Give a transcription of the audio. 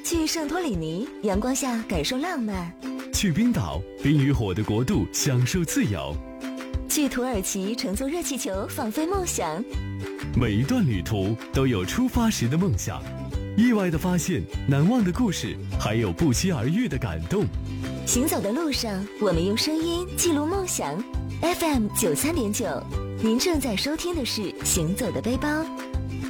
去圣托里尼，阳光下感受浪漫； 去冰岛，冰与火的国度，享受自由； 去土耳其，乘坐热气球，放飞梦想。 每一段旅途都有出发时的梦想，意外的发现，难忘的故事，还有不期而遇的感动。 行走的路上，我们用声音记录梦想。FM 93.9，您正在收听的是《行走的背包》。